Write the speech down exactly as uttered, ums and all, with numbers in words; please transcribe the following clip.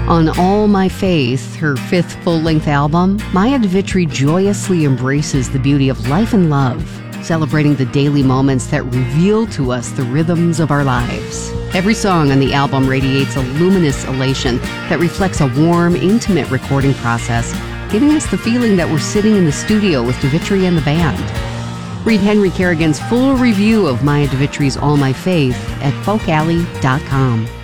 On All My Faith, her fifth full-length album, Maya DeVitri joyously embraces the beauty of life and love, celebrating the daily moments that reveal to us the rhythms of our lives. Every song on the album radiates a luminous elation that reflects a warm, intimate recording process, giving us the feeling that we're sitting in the studio with DeVitri and the band. Read Henry Kerrigan's full review of Maya DeVitri's All My Faith at folk alley dot com.